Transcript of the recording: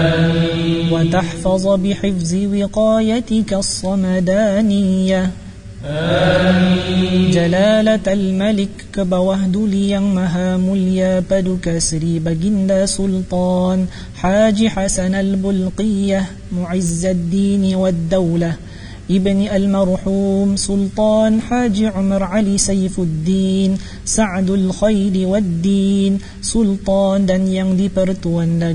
وتحفظ بحفظ وقايتك الصمدانية جلالة الملك kebawah duli yang maha mulia paduka Sri Baginda Sultan Haji Hasan Al-Bulqiyah Mu'izzuddin wad-Daulah ibni al-marhum Sultan Haji Umar Ali Saifuddin Sa'dul Khairi wad-Din Sultan dan yang dipertuan